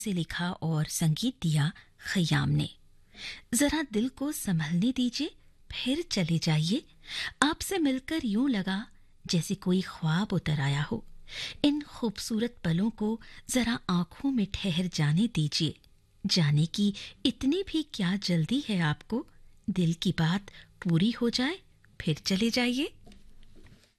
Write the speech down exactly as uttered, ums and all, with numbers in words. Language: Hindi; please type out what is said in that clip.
से लिखा और संगीत दिया खयाम ने। जरा दिल को संभलने दीजिए, फिर चले जाइए। आपसे मिलकर यूं लगा जैसे कोई ख्वाब उतर आया हो। इन खूबसूरत पलों को जरा आंखों में ठहर जाने दीजिए। जाने की इतनी भी क्या जल्दी है आपको? दिल की बात पूरी हो जाए फिर चले जाइए।